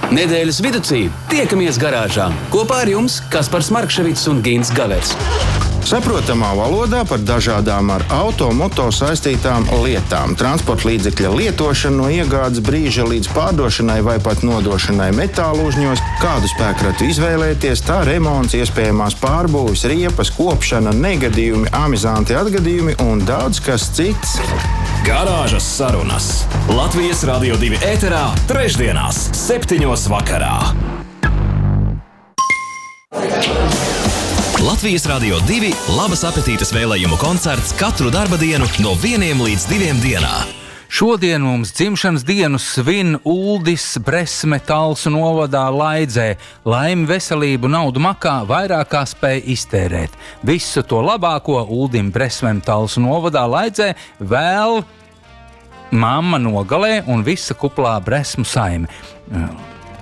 Nedēļas viducī tiekamies garāžā. Kopā ar jums Kaspars Markševits un Gints Gavers. Saprotamā valodā par dažādām ar auto-moto saistītām lietām. Transporta līdzekļa lietošana no iegādes brīža līdz pārdošanai vai pat nodošanai metālu uzņos, kādu spēkratu izvēlēties, tā remonts, iespējamās pārbūves, riepas, kopšana, negadījumi, amizanti atgadījumi un daudz kas cits. Garāžas sarunas Latvijas Radio 2 ēterā trešdienās 7:00 vakarā. Latvijas Radio 2 labas apetītes vēlējumu koncerts katru darba dienu no 1 līdz 2 dienā. Šodien mums dzimšanas dienu svin Uldis Bresme Talsu novadā Laidzē. Laimi, veselību, naudu makā, vairāk kā spēj iztērēt. Visu to labāko Uldim Bresmem Talsu novadā Laidzē vēl mamma Nogalē un visa kuplā Bresmu saime.